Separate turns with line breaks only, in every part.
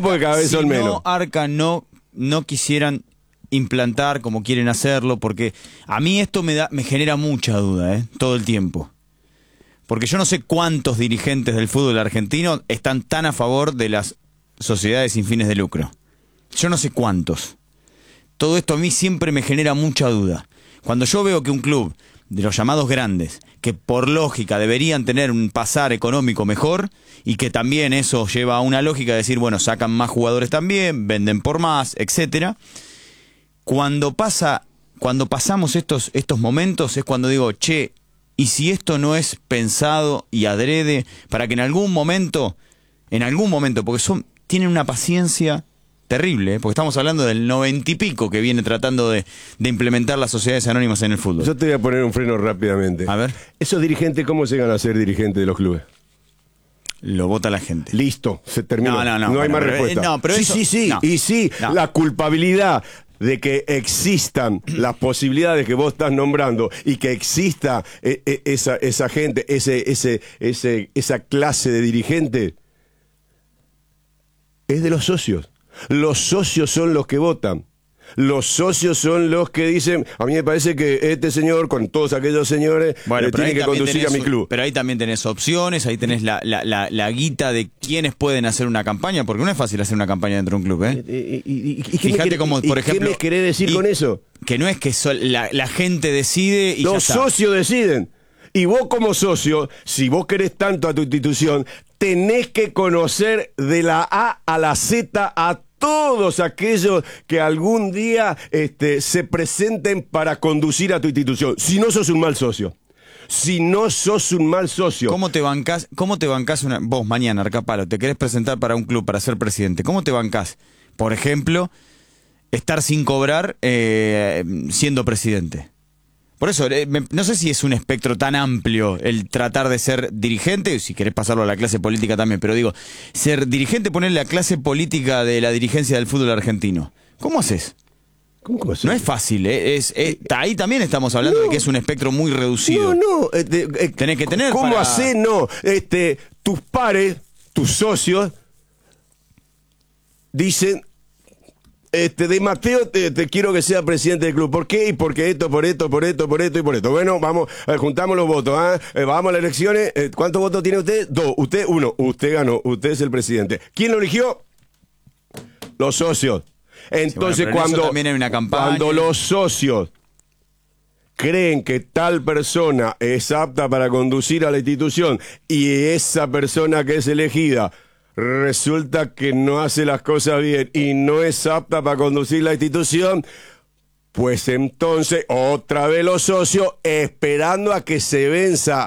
porque cada vez son menos.
Arca no quisieran implantar como quieren hacerlo, porque a mí esto me genera mucha duda, todo el tiempo. Porque yo no sé cuántos dirigentes del fútbol argentino están tan a favor de las sociedades sin fines de lucro. Yo no sé cuántos. Todo esto a mí siempre me genera mucha duda. Cuando yo veo que un club de los llamados grandes, que por lógica deberían tener un pasar económico mejor, y que también eso lleva a una lógica de decir, bueno, sacan más jugadores también, venden por más, etcétera. Cuando pasamos estos momentos es cuando digo, che, ¿y si esto no es pensado y adrede para que en algún momento, porque tienen una paciencia terrible, porque estamos hablando del 90 y pico que viene tratando de implementar las sociedades anónimas en el fútbol?
Yo te voy a poner un freno rápidamente.
A ver.
¿Esos dirigentes cómo llegan a ser dirigentes de los clubes?
Lo vota la gente.
Listo, se terminó.
No
hay más respuesta. La culpabilidad de que existan las posibilidades que vos estás nombrando y que exista esa gente, esa clase de dirigente, es de los socios. Los socios son los que votan. Los socios son los que dicen, a mí me parece que este señor, con todos aquellos señores, tiene que conducir a mi club.
Pero ahí también tenés opciones, ahí tenés la guita de quiénes pueden hacer una campaña, porque no es fácil hacer una campaña dentro de un club, Fíjate cómo, por ejemplo...
¿Qué me querés decir con eso?
Que no es que la gente decide y
los
ya está.
socios deciden. Y vos como socio, si vos querés tanto a tu institución, tenés que conocer de la A a la Z a todos aquellos que algún día se presenten para conducir a tu institución. Si no sos un mal socio.
¿Cómo te bancás vos mañana, Arcapalo, te querés presentar para un club para ser presidente? ¿Cómo te bancás? Por ejemplo, estar sin cobrar siendo presidente. Por eso, no sé si es un espectro tan amplio el tratar de ser dirigente, si querés pasarlo a la clase política también, pero digo, ser dirigente, ponerle la clase política de la dirigencia del fútbol argentino. ¿Cómo haces?
¿Cómo haces?
No es fácil, ahí también estamos hablando de que es un espectro muy reducido. Tenés que tener
¿Cómo haces? No, tus pares, tus socios, dicen... de Mateo te quiero que sea presidente del club. ¿Por qué? Y porque esto, por esto. Bueno, vamos, juntamos los votos. Vamos a las elecciones. ¿Cuántos votos tiene usted? 2. Usted 1. Usted ganó. Usted es el presidente. ¿Quién lo eligió? Los socios. Entonces,
también hay una campaña.
Cuando los socios creen que tal persona es apta para conducir a la institución y esa persona que es elegida resulta que no hace las cosas bien y no es apta para conducir la institución, pues entonces otra vez los socios, esperando a que se venza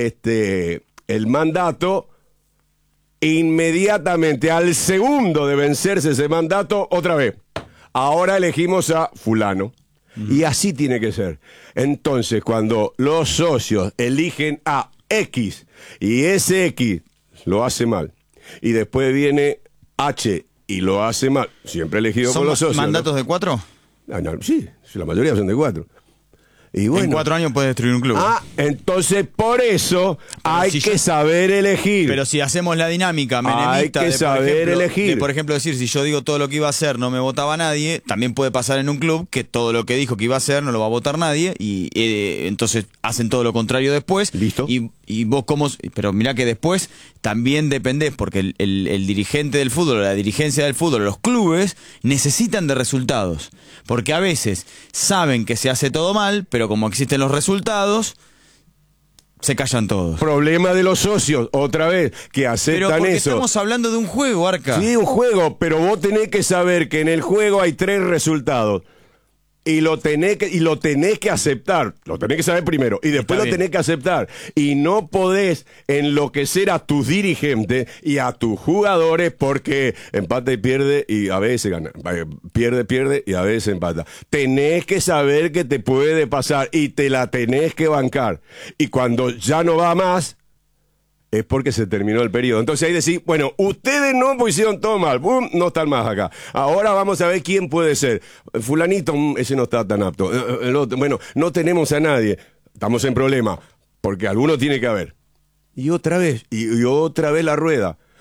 el mandato, inmediatamente al segundo de vencerse ese mandato, otra vez, ahora elegimos a fulano. Y así tiene que ser. Entonces, cuando los socios eligen a X y ese X lo hace mal, y después viene H y lo hace mal, siempre elegido por los socios.
¿Son mandatos de 4?
Sí, la mayoría son de 4. Y bueno,
en 4 años puedes destruir un club.
Entonces por eso hay que saber elegir.
Pero si hacemos la dinámica menemista,
hay que saber elegir.
Por ejemplo, decir, si yo digo todo lo que iba a hacer no me votaba nadie, también puede pasar en un club que todo lo que dijo que iba a hacer no lo va a votar nadie, y entonces hacen todo lo contrario después.
Listo.
Y vos pero mirá que después también dependés, porque el dirigente del fútbol, la dirigencia del fútbol, los clubes necesitan de resultados, porque a veces saben que se hace todo mal, pero como existen los resultados, se callan todos.
Problema de los socios, otra vez, que aceptan
pero porque
eso.
Estamos hablando de un juego, Arca.
Sí, un juego, pero vos tenés que saber que en el juego hay 3 resultados. Y lo tenés que aceptar. Lo tenés que saber primero. Y después lo tenés que aceptar. Y no podés enloquecer a tus dirigentes y a tus jugadores porque empata y pierde y a veces gana. Pierde y a veces empata. Tenés que saber que te puede pasar y te la tenés que bancar. Y cuando ya no va más, es porque se terminó el periodo. Entonces ahí decís, bueno, ustedes no hicieron todo mal, no están más acá. Ahora vamos a ver quién puede ser. Fulanito, ese no está tan apto. El otro, bueno, no tenemos a nadie. Estamos en problema, porque alguno tiene que haber. Y otra vez, y otra vez la rueda.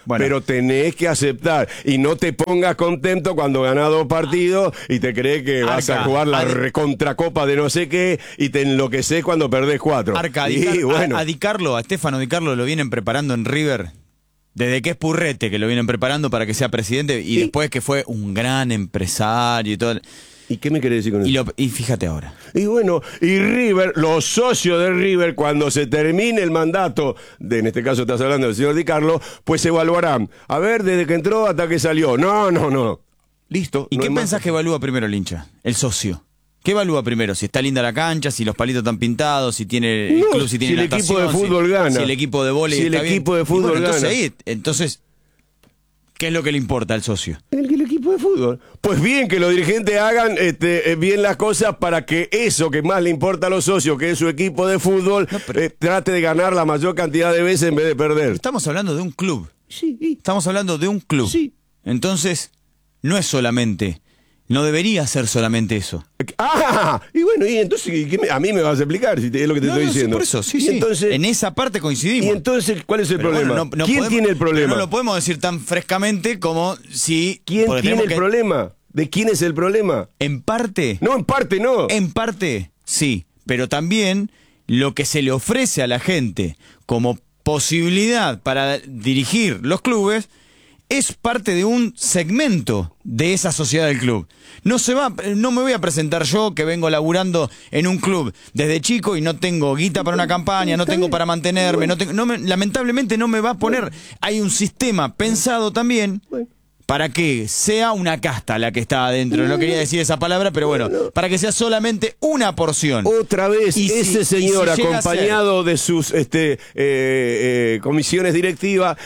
Bueno.
pero tenés que aceptar. Y no te pongas contento cuando ganás 2 partidos y te crees que vas a jugar la recontracopa de no sé qué y te enloqueces cuando perdés 4.
Arca,
bueno.
a Stefano Di Carlo lo vienen preparando en River desde que es Purrete, que lo vienen preparando para que sea presidente, y después que fue un gran empresario y todo.
¿Y qué me querés decir con eso?
Y fíjate ahora.
Y bueno, y River, los socios de River, cuando se termine el mandato, en este caso estás hablando del señor Di Carlo, pues evaluarán. A ver, desde que entró hasta que salió. No. Listo.
¿Y
no
qué
hay
pensás
más.
que evalúa primero el hincha? El socio. ¿Qué evalúa primero? Si está linda la cancha, si los palitos están pintados, si tiene el club, si tiene
si el
la
equipo de
estación,
fútbol gana.
Si el equipo de vóley
Si el
está
equipo
bien.
de fútbol gana.
Entonces, ¿qué es lo que le importa al socio?
El equipo de fútbol. Pues bien, que los dirigentes hagan bien las cosas para que eso que más le importa a los socios, que es su equipo de fútbol, trate de ganar la mayor cantidad de veces en vez de perder.
Estamos hablando de un club.
Sí.
Estamos hablando de un club.
Sí.
Entonces, no es solamente, no debería ser solamente eso.
Y bueno, y entonces a mí me vas a explicar si es lo que te estoy diciendo.
Sí, por eso, sí,
Y
sí.
entonces,
En esa parte coincidimos.
y entonces, ¿cuál es el
Pero
problema?
bueno, no
¿Quién
podemos-
tiene el problema?
pero no lo podemos decir tan frescamente como si...
¿Quién
porque
tiene
tenemos
el
que-
problema? ¿De quién es el problema?
En parte...
No, en parte no.
En parte, sí, pero también lo que se le ofrece a la gente como posibilidad para dirigir los clubes es parte de un segmento de esa sociedad del club. No me voy a presentar yo que vengo laburando en un club desde chico y no tengo guita para una campaña, no tengo para mantenerme, lamentablemente no me va a poner. Hay un sistema pensado también para que sea una casta la que está adentro. No quería decir esa palabra, pero bueno, para que sea solamente una porción.
Otra vez,
Y
ese
si
señor,
llega a
acompañado de sus comisiones directivas,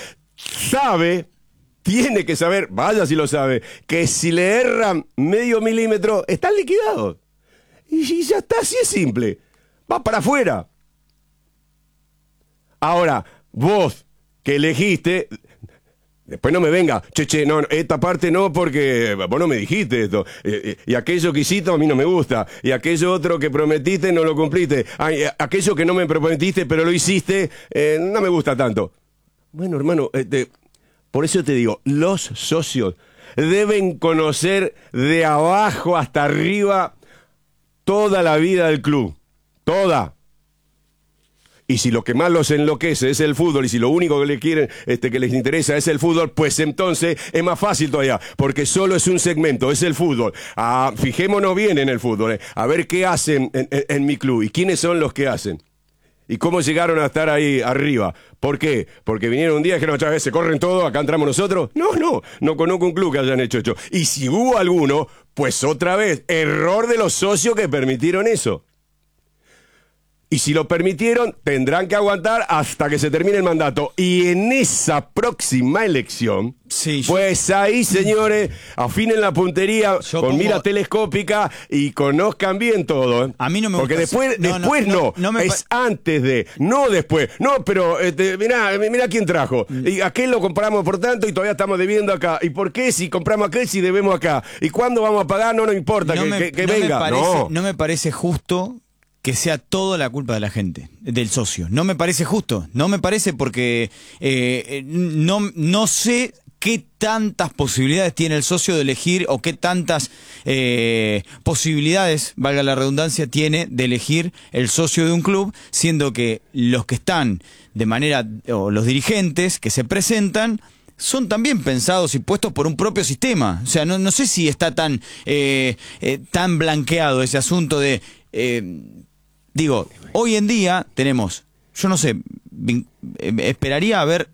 tiene que saber, vaya si lo sabe, que si le erran medio milímetro, están liquidados. Y ya está, así es simple. Va para afuera. Ahora, vos que elegiste, después no me venga, no, esta parte no porque vos no me dijiste esto. Y aquello que hiciste a mí no me gusta. Y aquello otro que prometiste no lo cumpliste. Aquello que no me prometiste pero lo hiciste, no me gusta tanto. Bueno, hermano, por eso te digo, los socios deben conocer de abajo hasta arriba toda la vida del club. Toda. Y si lo que más los enloquece es el fútbol, y si lo único que le quieren, que les interesa es el fútbol, pues entonces es más fácil todavía, porque solo es un segmento, es el fútbol. Fijémonos bien en el fútbol, a ver qué hacen en mi club, y quiénes son los que hacen. ¿Y cómo llegaron a estar ahí arriba? ¿Por qué? ¿Porque vinieron un día y dijeron, otra vez se corren todos, acá entramos nosotros? No conozco un club que hayan hecho eso. Y si hubo alguno, pues otra vez, error de los socios que permitieron eso. Y si lo permitieron, tendrán que aguantar hasta que se termine el mandato. Y en esa próxima elección, pues ahí, señores, afinen la puntería con mira telescópica y conozcan bien todo.
A mí no me
Porque
gusta.
después es antes de, no después. No, pero mirá quién trajo. Y aquel lo compramos por tanto y todavía estamos debiendo acá. ¿Y por qué si compramos aquel si debemos acá? ¿Y cuándo vamos a pagar? No importa, que venga.
No me parece justo que sea toda la culpa de la gente, del socio. No me parece justo. No me parece porque no sé qué tantas posibilidades tiene el socio de elegir o qué tantas posibilidades, valga la redundancia, tiene de elegir el socio de un club, siendo que los que están de manera, o los dirigentes que se presentan, son también pensados y puestos por un propio sistema. O sea, no sé si está tan blanqueado ese asunto de... Digo, hoy en día tenemos, yo no sé, esperaría a ver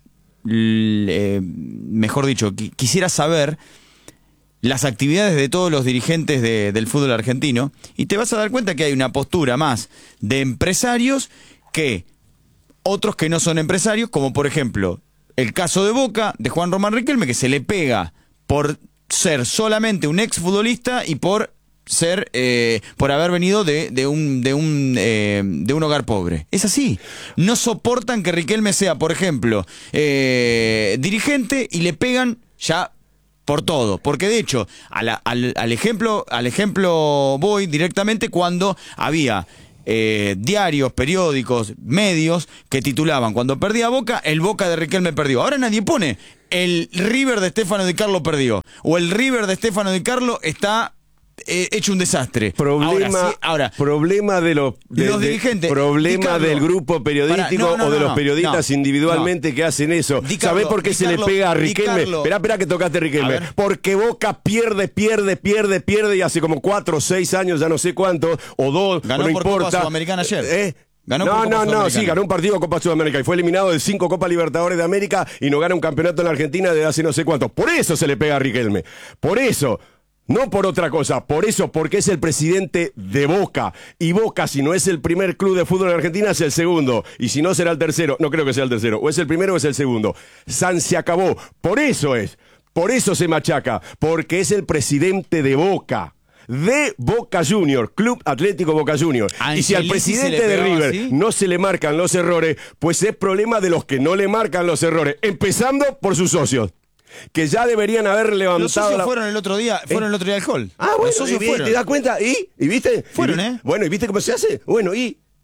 mejor dicho, quisiera saber las actividades de todos los dirigentes del fútbol argentino y te vas a dar cuenta que hay una postura más de empresarios que otros que no son empresarios, como por ejemplo el caso de Boca, de Juan Román Riquelme, que se le pega por ser solamente un exfutbolista y por haber venido de un hogar pobre. Es así. No soportan que Riquelme sea, por ejemplo, dirigente y le pegan ya por todo. Porque de hecho, al ejemplo voy directamente cuando había diarios, periódicos, medios que titulaban: cuando perdía Boca, el Boca de Riquelme perdió. Ahora nadie pone el River de Stefano Di Carlo perdió, o el River de Stefano Di Carlo está hecho un desastre.
Problema de los
dirigentes.
Problema del grupo periodístico o de los periodistas individualmente que hacen eso. ¿Sabés por qué se le pega a Riquelme? Esperá que tocaste Riquelme. Porque Boca pierde y hace como 4 o 6 años, ya no sé cuánto, o 2,
ganó
no
por
importa.
Copa Sudamericana ayer.
Sí, ganó un partido de Copa Sudamericana y fue eliminado de 5 Copa Libertadores de América y no gana un campeonato en la Argentina desde hace no sé cuánto. Por eso se le pega a Riquelme. Por eso. No por otra cosa, por eso, porque es el presidente de Boca. Y Boca, si no es el primer club de fútbol en Argentina, es el segundo. Y si no, será el tercero. No creo que sea el tercero. O es el primero o es el segundo. Se acabó. Por eso es. Por eso se machaca. Porque es el presidente de Boca. De Boca Junior, Club Atlético Boca Junior. Y si al presidente de River así no se le marcan los errores, pues es problema de los que no le marcan los errores. Empezando por sus socios, que ya deberían haber levantado.
Los socios fueron el otro día, al hall.
Bueno,
los socios fueron.
¿Te das cuenta? ¿Y viste?
Fueron,
Bueno, ¿y viste cómo se hace? Bueno,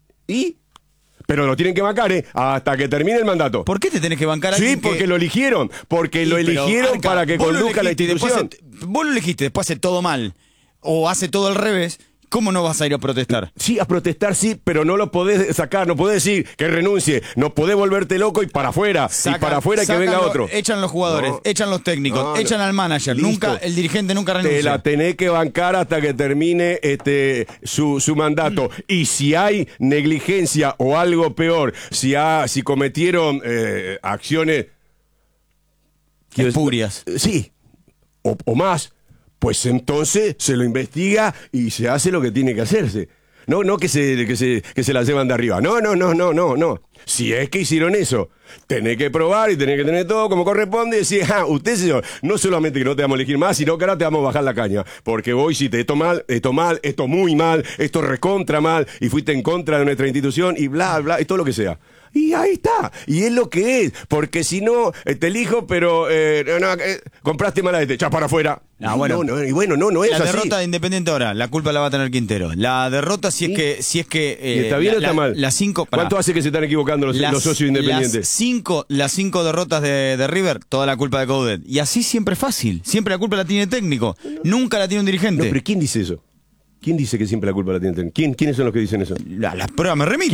pero lo tienen que bancar, hasta que termine el mandato.
¿Por qué te tenés que bancar a
Sí,
alguien
porque lo eligieron. Porque lo eligieron para que conduzca la institución.
Vos lo elegiste, después hace todo mal. O hace todo al revés. ¿Cómo no vas a ir a protestar?
Sí, a protestar sí, pero no lo podés sacar, no podés decir que renuncie, no podés volverte loco y para afuera, y para afuera y que venga otro.
Echan los jugadores, echan los técnicos, echan al manager, el dirigente nunca renuncia.
Te la tenés que bancar hasta que termine su mandato. Y si hay negligencia o algo peor, si cometieron acciones
espurias.
Sí, o más. Pues entonces se lo investiga y se hace lo que tiene que hacerse. No que se la llevan de arriba. No. Si es que hicieron eso, tenés que probar y tenés que tener todo como corresponde y decir, usted, señor, no solamente que no te vamos a elegir más, sino que ahora te vamos a bajar la caña. Porque vos hiciste esto mal, esto muy mal, esto recontra mal, y fuiste en contra de nuestra institución y bla, bla, y todo lo que sea. Y ahí está, y es lo que es, porque si no, te elijo, pero compraste mala echa para afuera.
No es así. La derrota de Independiente ahora, la culpa la va a tener Quintero. La derrota si es que
¿y está bien o está mal? ¿Cuánto hace que se están equivocando los socios independientes?
Las 5 derrotas de River, toda la culpa de Coudet. Y así siempre es fácil, siempre la culpa la tiene el técnico, nunca la tiene un dirigente.
No, pero ¿quién dice eso? ¿Quién dice que siempre la culpa la tiene el técnico? ¿Quiénes son los que dicen eso?
Las pruebas me remito.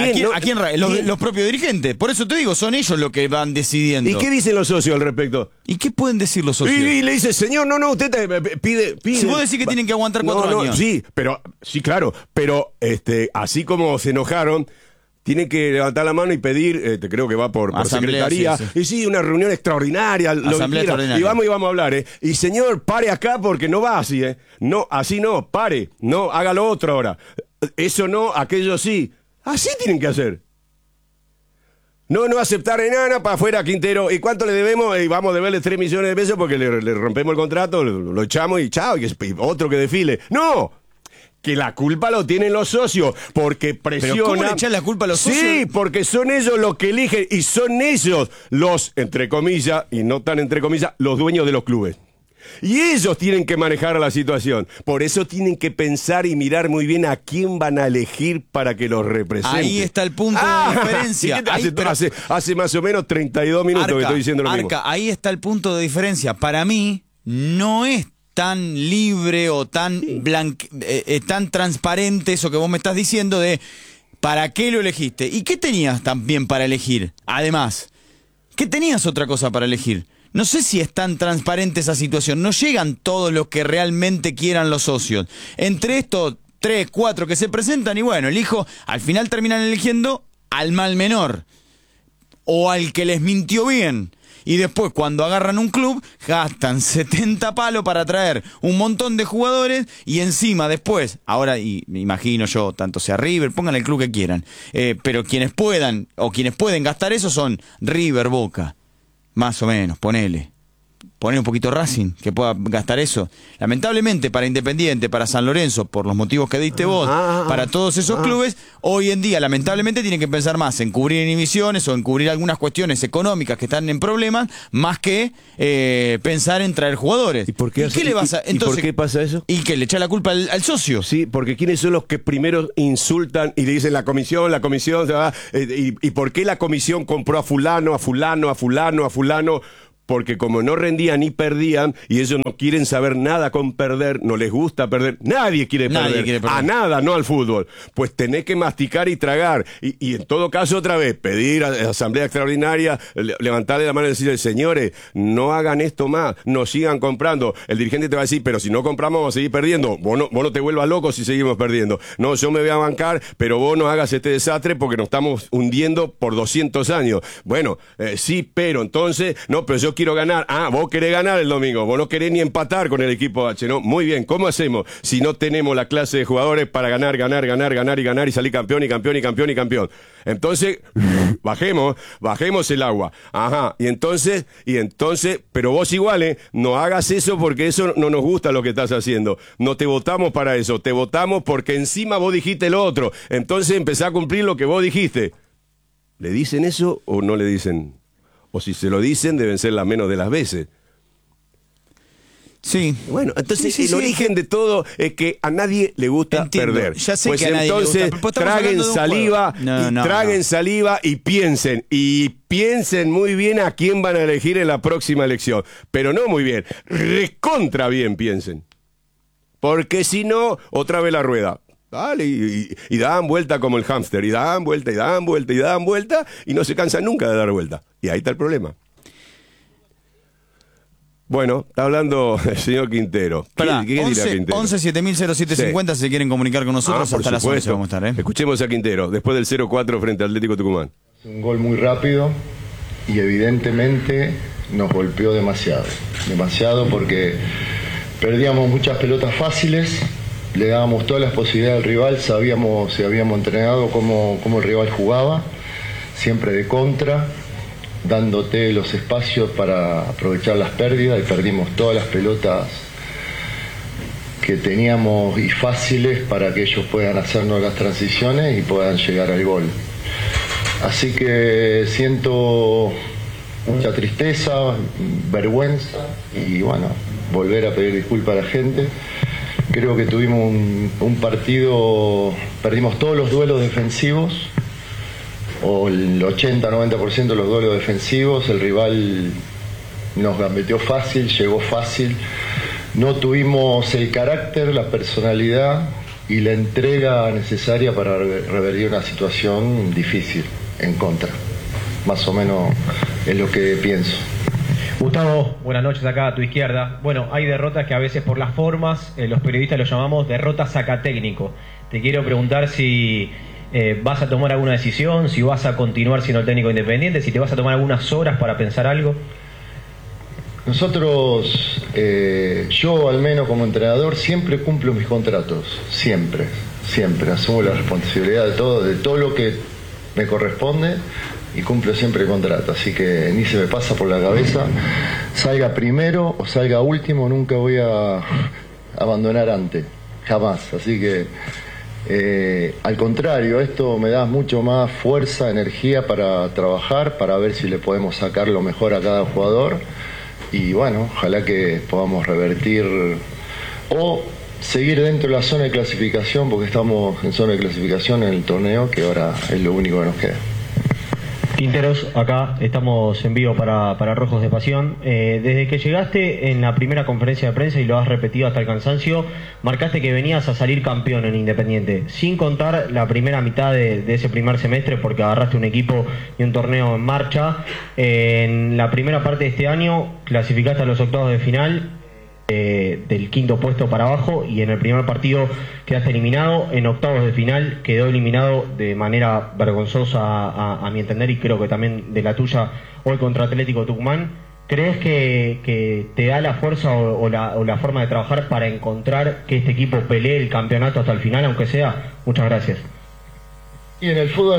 Los propios dirigentes. Por eso te digo, son ellos los que van decidiendo.
¿Y qué dicen los socios al respecto?
¿Y qué pueden decir los socios?
Y le dice, señor, usted pide.
Si vos decís que tienen que aguantar 4 años.
Sí, claro. Pero así como se enojaron, tienen que levantar la mano y pedir, creo que va por secretaría. Sí. Y sí, una reunión extraordinaria, lo que quiera. Y vamos a hablar, Y señor, pare acá porque no va así, No, así no, pare. No, haga lo otro ahora. Eso no, aquello sí. Así tienen que hacer. No aceptar nada para afuera, Quintero. ¿Y cuánto le debemos? Y vamos a deberle 3 millones de pesos porque le rompemos el contrato, lo echamos y chao, y otro que desfile. ¡No! Que la culpa lo tienen los socios, porque presionan.
¿Pero cómo le echan la culpa a los socios?
Sí, porque son ellos los que eligen y son ellos los, entre comillas, y no tan entre comillas, los dueños de los clubes. Y ellos tienen que manejar la situación. Por eso tienen que pensar y mirar muy bien a quién van a elegir para que los represente.
Ahí está el punto de diferencia.
Hace más o menos 32 minutos que estoy diciendo lo mismo.
Ahí está el punto de diferencia. Para mí, no es tan libre o tan tan transparente eso que vos me estás diciendo de ¿para qué lo elegiste? ¿Y qué tenías también para elegir? Además, ¿qué tenías otra cosa para elegir? No sé si es tan transparente esa situación. No llegan todos los que realmente quieran los socios. Entre estos 3, 4 que se presentan y bueno, al final terminan eligiendo al mal menor o al que les mintió bien. Y después, cuando agarran un club, gastan 70 palos para traer un montón de jugadores y encima después, ahora, y me imagino yo, tanto sea River, pongan el club que quieran, pero quienes pueden gastar eso son River, Boca, más o menos, ponele. poner un poquito Racing, que pueda gastar eso. Lamentablemente para Independiente, para San Lorenzo, por los motivos que diste vos, para todos esos clubes, hoy en día lamentablemente tienen que pensar más en cubrir inhibiciones o en cubrir algunas cuestiones económicas que están en problemas, más que pensar en traer jugadores.
¿Y por qué, entonces, ¿por qué pasa eso?
Y que le echa la culpa al socio.
Sí, porque ¿quiénes son los que primero insultan y le dicen la comisión se va? ¿Y por qué la comisión compró a fulano, a fulano, a fulano, a fulano? Porque como no rendían ni perdían, y ellos no quieren saber nada con perder, no les gusta perder, nadie quiere perder, a nada, no al fútbol. Pues tenés que masticar y tragar, y en todo caso otra vez, pedir a asamblea extraordinaria, levantarle la mano y decirle, señores, no hagan esto más, no sigan comprando. El dirigente te va a decir, pero si no compramos vamos a seguir perdiendo, vos no te vuelvas loco si seguimos perdiendo. No, yo me voy a bancar, pero vos no hagas este desastre porque nos estamos hundiendo por 200 años. Bueno, sí, pero entonces, no, pero yo quiero ganar. Vos querés ganar el domingo, vos no querés ni empatar con el equipo H, ¿no? Muy bien, ¿cómo hacemos si no tenemos la clase de jugadores para ganar y salir campeón y campeón y campeón y campeón? Entonces, bajemos el agua. Y entonces, pero vos igual, no hagas eso porque eso no nos gusta lo que estás haciendo. No te votamos para eso, te votamos porque encima vos dijiste lo otro. Entonces empezá a cumplir lo que vos dijiste. ¿Le dicen eso o no le dicen? O si se lo dicen, deben ser las menos de las veces.
Sí.
Bueno, entonces el origen de todo es que a nadie le gusta perder.
Ya sé
pues
que a nadie
entonces
le gusta.
Traguen saliva y piensen muy bien a quién van a elegir en la próxima elección. Pero no muy bien, recontra bien piensen. Porque si no, otra vez la rueda. Dale, y dan vuelta como el hámster, y dan vuelta, y dan vuelta, y dan vuelta, y no se cansan nunca de dar vuelta. Y ahí está el problema. Bueno, está hablando el señor Quintero.
¿Qué dirá Quintero? 11-7000-0750 si se quieren comunicar con nosotros, hasta las 11 vamos a estar.
Escuchemos a Quintero, después del 0-4 frente al Atlético Tucumán.
Un gol muy rápido y evidentemente nos golpeó demasiado. Demasiado porque perdíamos muchas pelotas fáciles. Le dábamos todas las posibilidades al rival, habíamos entrenado cómo el rival jugaba, siempre de contra, dándote los espacios para aprovechar las pérdidas, y perdimos todas las pelotas que teníamos y fáciles para que ellos puedan hacernos las transiciones y puedan llegar al gol. Así que siento mucha tristeza, vergüenza y bueno, volver a pedir disculpas a la gente. Creo que tuvimos un partido, perdimos todos los duelos defensivos, o el 80-90% de los duelos defensivos. El rival nos gambeteó fácil, llegó fácil. No tuvimos el carácter, la personalidad y la entrega necesaria para revertir una situación difícil en contra. Más o menos es lo que pienso.
Gustavo, buenas noches acá a tu izquierda. Bueno, hay derrotas que a veces por las formas, los periodistas lo llamamos derrotas sacatécnico. Te quiero preguntar si vas a tomar alguna decisión, si vas a continuar siendo el técnico independiente, si te vas a tomar algunas horas para pensar algo.
Nosotros, yo al menos como entrenador, siempre cumplo mis contratos, siempre, asumo la responsabilidad de todo lo que me corresponde y cumplo siempre el contrato, así que ni se me pasa por la cabeza, salga primero o salga último, nunca voy a abandonar antes, jamás, así que al contrario, esto me da mucho más fuerza, energía para trabajar, para ver si le podemos sacar lo mejor a cada jugador. Y bueno, ojalá que podamos revertir o seguir dentro de la zona de clasificación, porque estamos en zona de clasificación en el torneo, que ahora es lo único que nos queda.
Quinteros, acá estamos en vivo para Rojos de Pasión. Desde que llegaste en la primera conferencia de prensa, y lo has repetido hasta el cansancio, marcaste que venías a salir campeón en Independiente, sin contar la primera mitad de ese primer semestre, porque agarraste un equipo y un torneo en marcha. En la primera parte de este año clasificaste a los octavos de final, del quinto puesto para abajo, y en el primer partido quedaste eliminado. En octavos de final quedó eliminado de manera vergonzosa a mi entender, y creo que también de la tuya, hoy contra Atlético Tucumán. ¿Crees que te da la fuerza o la forma de trabajar para encontrar que este equipo pelee el campeonato hasta el final, aunque sea? Muchas gracias.
Y en el fútbol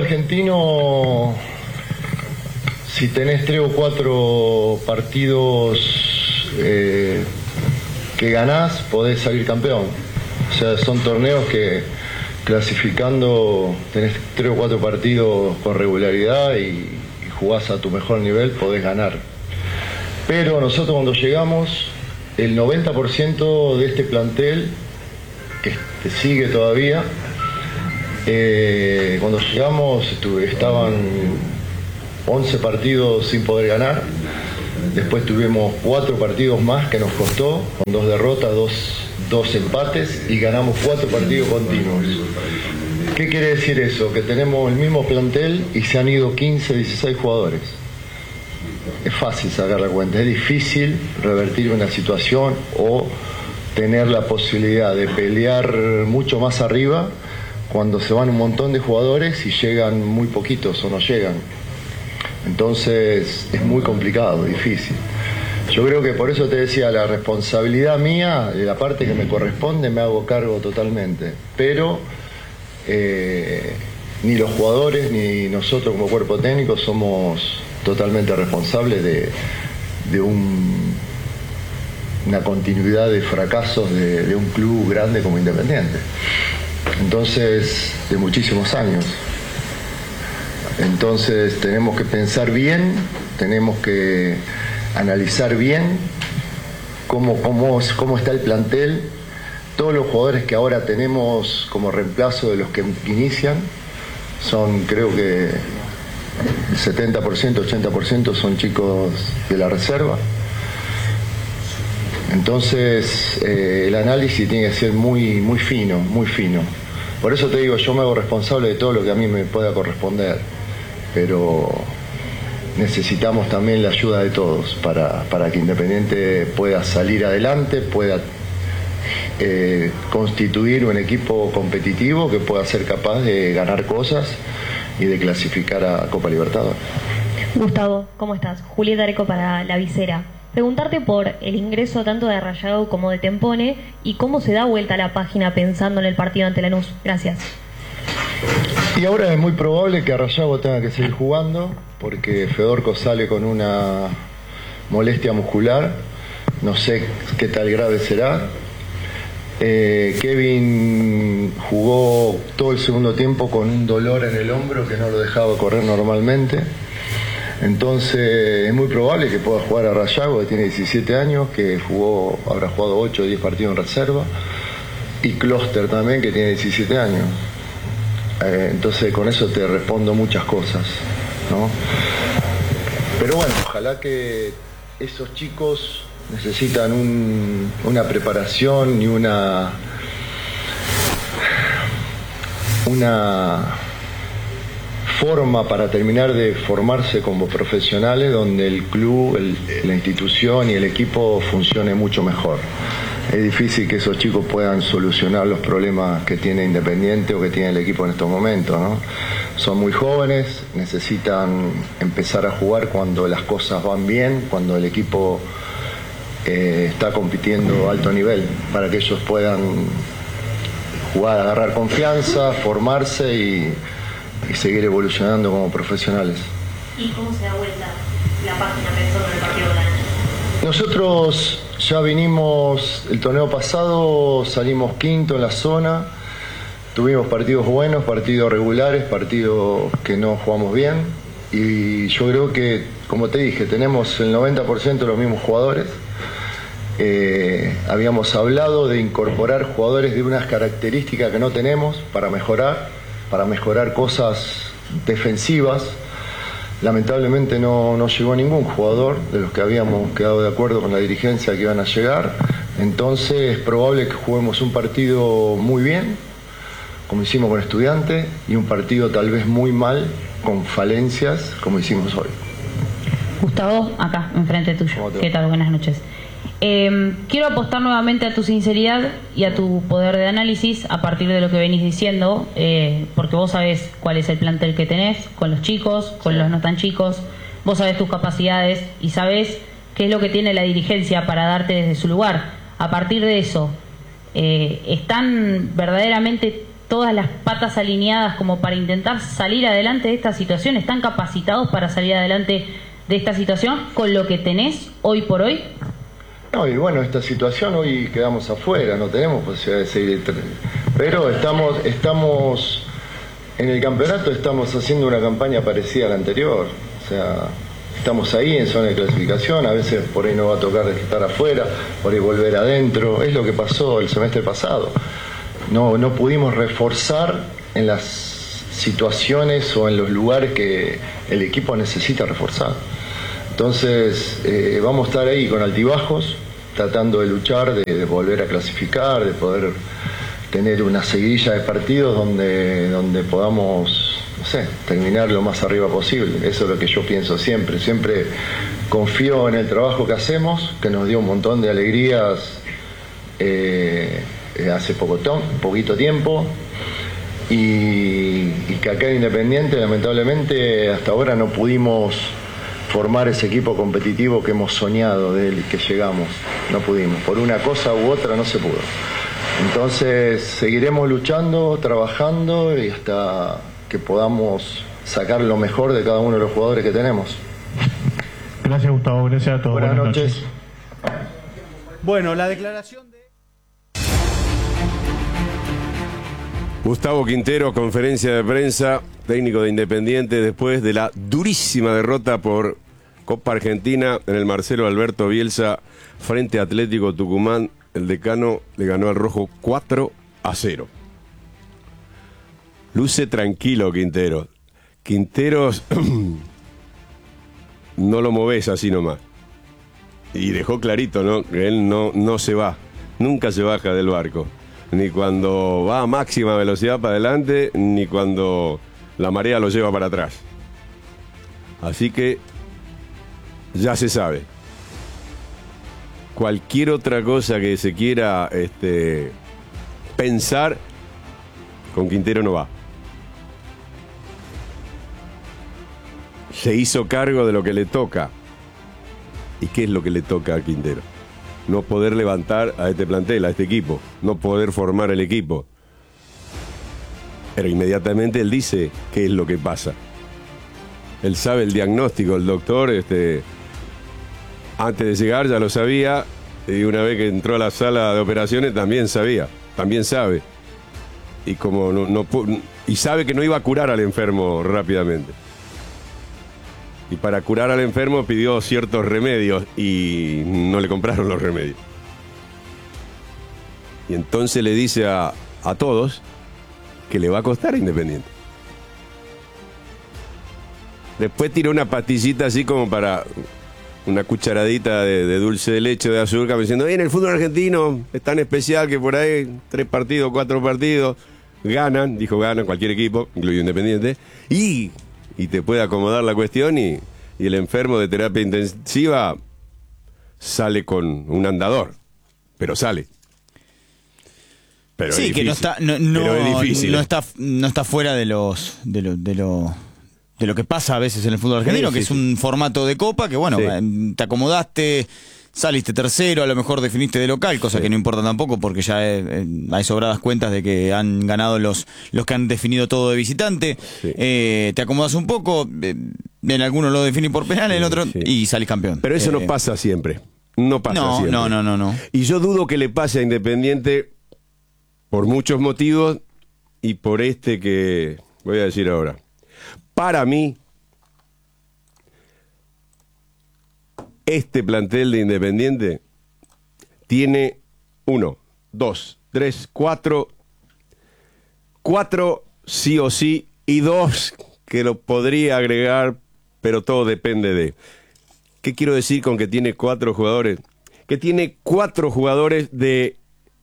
argentino, si tenés 3 o 4 partidos que ganás podés salir campeón. O sea, son torneos que clasificando tenés 3 o 4 partidos con regularidad y jugás a tu mejor nivel, podés ganar. Pero nosotros cuando llegamos, el 90% de este plantel, que sigue todavía, cuando llegamos estaban 11 partidos sin poder ganar. Después tuvimos 4 partidos más que nos costó, con 2 derrotas, 2 empates, y ganamos 4 partidos continuos. ¿Qué quiere decir eso? Que tenemos el mismo plantel y se han ido 15, 16 jugadores. Es fácil sacar la cuenta, es difícil revertir una situación o tener la posibilidad de pelear mucho más arriba cuando se van un montón de jugadores y llegan muy poquitos o no llegan. Entonces es muy complicado, difícil. Yo creo que por eso te decía, la responsabilidad mía, de la parte que me corresponde, me hago cargo totalmente. Pero ni los jugadores ni nosotros como cuerpo técnico somos totalmente responsables de una continuidad de fracasos de un club grande como Independiente. Entonces, de muchísimos años. Entonces tenemos que pensar bien, tenemos que analizar bien cómo está el plantel. Todos los jugadores que ahora tenemos como reemplazo de los que inician son, creo que el 70%, 80% son chicos de la reserva. Entonces el análisis tiene que ser muy, muy fino, muy fino. Por eso te digo, yo me hago responsable de todo lo que a mí me pueda corresponder, pero necesitamos también la ayuda de todos para que Independiente pueda salir adelante, pueda constituir un equipo competitivo que pueda ser capaz de ganar cosas y de clasificar a Copa Libertadores.
Gustavo, ¿cómo estás? Julieta Areco para La Visera. Preguntarte por el ingreso tanto de Rayado como de Tempone y cómo se da vuelta la página pensando en el partido ante Lanús. Gracias.
Y ahora es muy probable que Arrayago tenga que seguir jugando porque Fedorco sale con una molestia muscular, no sé qué tal grave será. Kevin jugó todo el segundo tiempo con un dolor en el hombro que no lo dejaba correr normalmente. Entonces es muy probable que pueda jugar a Rayago, que tiene 17 años, que habrá jugado 8 o 10 partidos en reserva, y Kloster también, que tiene 17 años. Entonces con eso te respondo muchas cosas, ¿no? Pero bueno, ojalá que esos chicos necesitan una preparación y una forma para terminar de formarse como profesionales donde el club, la institución y el equipo funcione mucho mejor. Es difícil que esos chicos puedan solucionar los problemas que tiene Independiente o que tiene el equipo en estos momentos, ¿no? Son muy jóvenes, necesitan empezar a jugar cuando las cosas van bien, cuando el equipo está compitiendo a alto nivel, para que ellos puedan jugar, agarrar confianza, formarse y seguir evolucionando como profesionales.
¿Y cómo se da vuelta la página pensando en el partido de la noche?
Nosotros ya vinimos, el torneo pasado salimos quinto en la zona, tuvimos partidos buenos, partidos regulares, partidos que no jugamos bien, y yo creo que, como te dije, tenemos el 90% de los mismos jugadores. Habíamos hablado de incorporar jugadores de unas características que no tenemos para mejorar cosas defensivas. Lamentablemente no llegó ningún jugador de los que habíamos quedado de acuerdo con la dirigencia que iban a llegar. Entonces es probable que juguemos un partido muy bien, como hicimos con Estudiantes, y un partido tal vez muy mal, con falencias, como hicimos hoy.
Gustavo, acá, enfrente tuyo. ¿Qué tal? Buenas noches. Quiero apostar nuevamente a tu sinceridad y a tu poder de análisis a partir de lo que venís diciendo, porque vos sabés cuál es el plantel que tenés, con los chicos, con los no tan chicos, vos sabés tus capacidades y sabés qué es lo que tiene la dirigencia para darte desde su lugar. A partir de eso, ¿están verdaderamente todas las patas alineadas como para intentar salir adelante de esta situación? ¿Están capacitados para salir adelante de esta situación con lo que tenés hoy por hoy?
No, y bueno, esta situación hoy quedamos afuera, no tenemos posibilidad de seguir. Pero estamos en el campeonato, estamos haciendo una campaña parecida a la anterior. O sea, estamos ahí en zona de clasificación, a veces por ahí nos va a tocar estar afuera, por ahí volver adentro. Es lo que pasó el semestre pasado. No pudimos reforzar en las situaciones o en los lugares que el equipo necesita reforzar. Entonces vamos a estar ahí con altibajos, tratando de luchar, de volver a clasificar, de poder tener una seguidilla de partidos donde podamos, no sé, terminar lo más arriba posible. Eso es lo que yo pienso siempre. Siempre confío en el trabajo que hacemos, que nos dio un montón de alegrías hace poquito tiempo, y que acá en Independiente, lamentablemente, hasta ahora no pudimos formar ese equipo competitivo que hemos soñado de él, que llegamos. No pudimos, por una cosa u otra no se pudo. Entonces seguiremos luchando, trabajando, y hasta que podamos sacar lo mejor de cada uno de los jugadores que tenemos.
Gracias, Gustavo, gracias a todos.
Buenas noches.
Bueno, la declaración de
Gustavo Quintero, conferencia de prensa, técnico de Independiente, después de la durísima derrota por Copa Argentina en el Marcelo Alberto Bielsa frente a Atlético Tucumán. El decano le ganó al rojo 4-0. Luce tranquilo Quintero. Quinteros no lo movés así nomás. Y dejó clarito, ¿no? Que él no se va. Nunca se baja del barco. Ni cuando va a máxima velocidad para adelante, ni cuando la marea lo lleva para atrás. Así que ya se sabe. Cualquier otra cosa que se quiera pensar, con Quintero no va. Se hizo cargo de lo que le toca. ¿Y qué es lo que le toca a Quintero? No poder levantar a este plantel, a este equipo. No poder formar el equipo. Pero inmediatamente él dice qué es lo que pasa. Él sabe el diagnóstico, el doctor, antes de llegar ya lo sabía, y una vez que entró a la sala de operaciones también sabía, también sabe. Y como y sabe que no iba a curar al enfermo rápidamente. Y para curar al enfermo pidió ciertos remedios y no le compraron los remedios. Y entonces le dice a todos que le va a costar a Independiente. Después tiró una pastillita así como para una cucharadita de dulce de leche, de azúcar, diciendo, en el fútbol argentino es tan especial que por ahí 3 partidos, 4 partidos, ganan, dijo ganan cualquier equipo, incluido Independiente, y te puede acomodar la cuestión y el enfermo de terapia intensiva sale con un andador, pero sale. Pero
sí, que no está, no está fuera de lo que pasa a veces en el fútbol argentino, que es un formato de copa que, bueno, te acomodaste, saliste tercero, a lo mejor definiste de local, cosa que no importa tampoco porque ya hay sobradas cuentas de que han ganado los que han definido todo de visitante. Te acomodas un poco, en algunos lo definen por penal, en otro y salís campeón.
Pero eso no pasa siempre. No pasa siempre.
No.
Y yo dudo que le pase a Independiente por muchos motivos y por que voy a decir ahora. Para mí, este plantel de Independiente tiene 1, 2, 3, 4 sí o sí y 2 que lo podría agregar, pero todo depende de. ¿Qué quiero decir con que tiene 4 jugadores? Que tiene 4 jugadores de...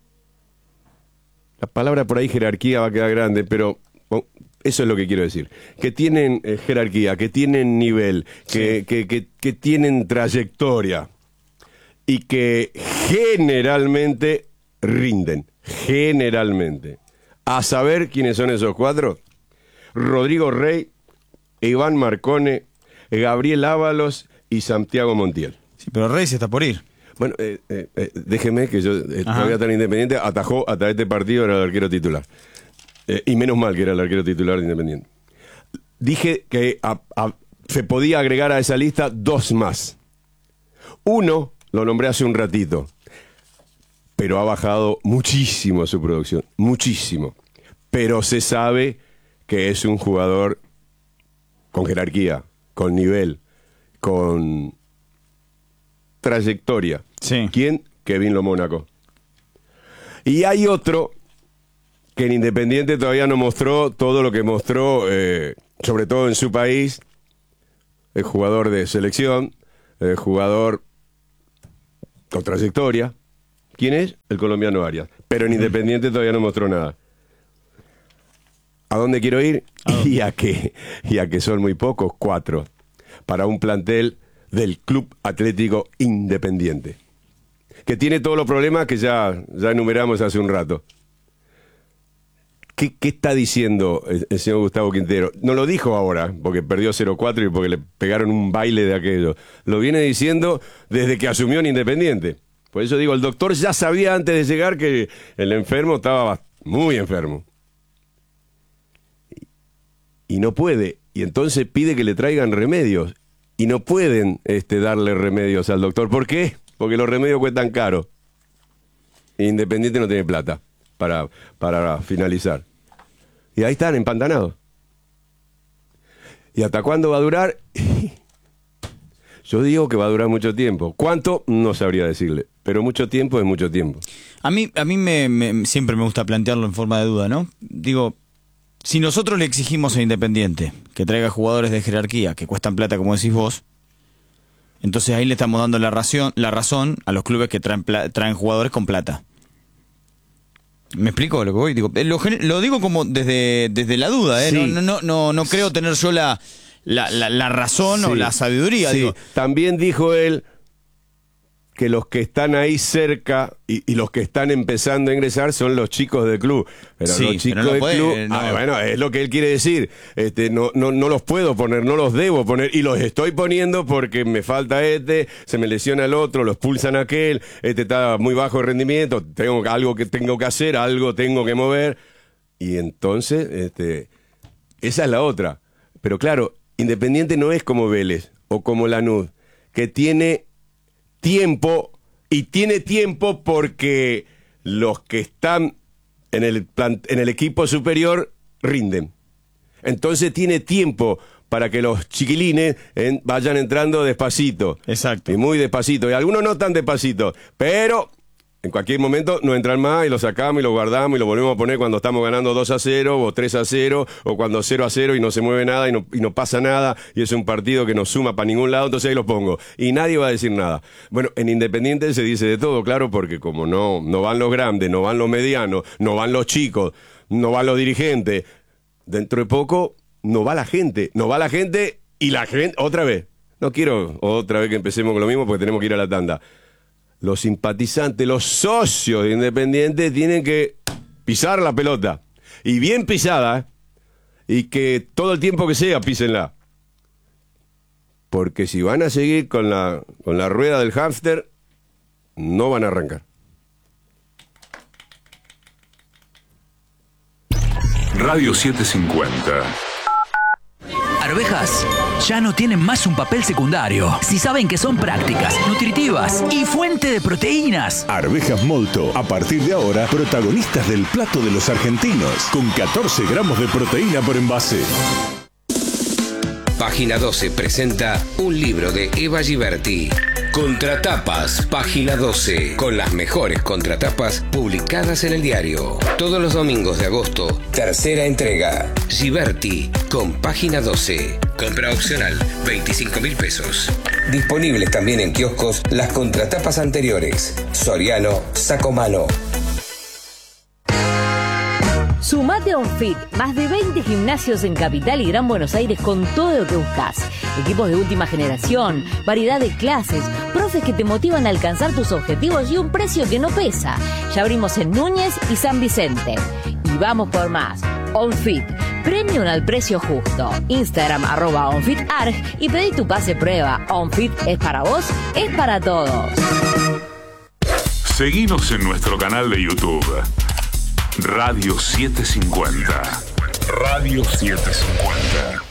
La palabra por ahí jerarquía va a quedar grande, pero eso es lo que quiero decir. Que tienen jerarquía, que tienen nivel, que tienen trayectoria y que generalmente rinden. Generalmente. A saber quiénes son esos 4. Rodrigo Rey, Iván Marcone, Gabriel Ábalos y Santiago Montiel.
Sí, pero Rey se está por ir.
Bueno, déjeme que yo todavía tan Independiente, atajó hasta este partido, era el arquero titular. Y menos mal que era el arquero titular de Independiente. Dije que se podía agregar a esa lista 2 más. Uno lo nombré hace un ratito, pero ha bajado muchísimo su producción, muchísimo. Pero se sabe que es un jugador con jerarquía, con nivel, con trayectoria.
Sí.
¿Quién? Kevin Lo Mónaco. Y hay otro que en Independiente todavía no mostró todo lo que mostró, sobre todo en su país, el jugador de selección, el jugador con trayectoria. ¿Quién es? El colombiano Arias. Pero en Independiente todavía no mostró nada. ¿A dónde quiero ir? Y a que son muy pocos, 4, para un plantel del Club Atlético Independiente, que tiene todos los problemas que ya enumeramos hace un rato. ¿Qué está diciendo el señor Gustavo Quintero? No lo dijo ahora, porque perdió 0-4 y porque le pegaron un baile de aquello. Lo viene diciendo desde que asumió en Independiente. Por eso digo, el doctor ya sabía antes de llegar que el enfermo estaba muy enfermo. Y no puede. Y entonces pide que le traigan remedios. Y no pueden darle remedios al doctor. ¿Por qué? Porque los remedios cuestan caro. Independiente no tiene plata para finalizar. Y ahí están, empantanados. ¿Y hasta cuándo va a durar? Yo digo que va a durar mucho tiempo. ¿Cuánto? No sabría decirle. Pero mucho tiempo es mucho tiempo.
A mí siempre me gusta plantearlo en forma de duda, ¿no? Digo, si nosotros le exigimos a Independiente que traiga jugadores de jerarquía que cuestan plata, como decís vos, entonces ahí le estamos dando la razón a los clubes que traen jugadores con plata. ¿Me explico lo que voy? Digo, lo digo como desde la duda, ¿eh? Sí. No creo tener yo la razón, sí, o la sabiduría.
Sí.
Digo.
También dijo él que los que están ahí cerca y los que están empezando a ingresar son los chicos del club. Pero
sí,
los chicos
no
del
puede,
club,
no.
Bueno, es lo que él quiere decir. No los puedo poner, no los debo poner, y los estoy poniendo porque me falta se me lesiona el otro, lo expulsan a aquel, está muy bajo de rendimiento, tengo algo que tengo que hacer, algo tengo que mover. Y entonces, esa es la otra. Pero claro, Independiente no es como Vélez o como Lanús, que tiene tiempo, y tiene tiempo porque los que están en el equipo superior rinden. Entonces tiene tiempo para que los chiquilines vayan entrando despacito.
Exacto.
Y muy despacito. Y algunos no tan despacito, pero en cualquier momento no entran más y lo sacamos y lo guardamos y lo volvemos a poner cuando estamos ganando 2-0 o 3-0 o cuando 0-0 y no se mueve nada y no pasa nada y es un partido que no suma para ningún lado, entonces ahí los pongo y nadie va a decir nada. Bueno, en Independiente se dice de todo, claro, porque como no van los grandes, no van los medianos, no van los chicos, no van los dirigentes, dentro de poco no va la gente y la gente, otra vez, no quiero otra vez que empecemos con lo mismo porque tenemos que ir a la tanda. Los simpatizantes, los socios de Independiente tienen que pisar la pelota. Y bien pisada, y que todo el tiempo que sea, písenla. Porque si van a seguir con la rueda del hámster, no van a arrancar.
Radio 750.
Arvejas ya no tienen más un papel secundario. Si saben que son prácticas, nutritivas y fuente de proteínas.
Arvejas Molto, a partir de ahora, protagonistas del plato de los argentinos, con 14 gramos de proteína por envase.
Página 12 presenta un libro de Eva Giberti. Contratapas, página 12, con las mejores contratapas publicadas en el diario. Todos los domingos de agosto, tercera entrega. Giberti, con página 12. Compra opcional, 25.000 pesos. Disponibles también en kioscos las contratapas anteriores. Soriano, Sacomano.
Sumate a OnFit, más de 20 gimnasios en Capital y Gran Buenos Aires con todo lo que buscas. Equipos de última generación, variedad de clases, profes que te motivan a alcanzar tus objetivos y un precio que no pesa. Ya abrimos en Núñez y San Vicente. Y vamos por más. OnFit, premium al precio justo. Instagram @OnFitArg y pedí tu pase prueba. OnFit es para vos, es para todos.
Seguinos en nuestro canal de YouTube. Radio 750. Radio 750.